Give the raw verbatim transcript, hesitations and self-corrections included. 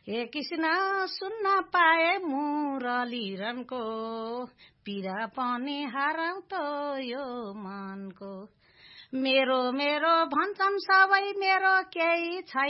हे कृष्ण सुन्न पाए मुरलीरनको पीडा पनि हराउँदो यो मनको मेरो मेरो भन्छन् सबै मेरो केही छैन